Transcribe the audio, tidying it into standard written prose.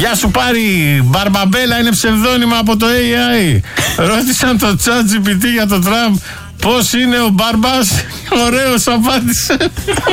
Γεια σου Πάρη, Μπαρμπαμπέλα είναι ψευδόνυμα από το AI. Ρώτησαν το ChatGPT για το Τραμπ πώς είναι ο Μπάρμπας. Ωραίος απάντησε.